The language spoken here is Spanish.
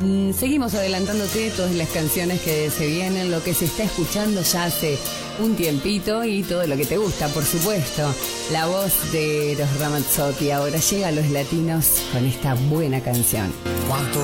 Seguimos adelantándote todas las canciones que se vienen, lo que se está escuchando ya hace un tiempito y todo lo que te gusta, por supuesto. La voz de Eros Ramazzotti ahora llega a los latinos con esta buena canción. Quanto